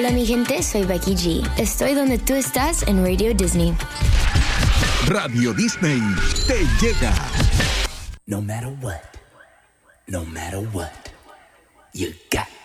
Hola mi gente, soy Becky G. Estoy donde tú estás en Radio Disney. Radio Disney te llega. No matter what, you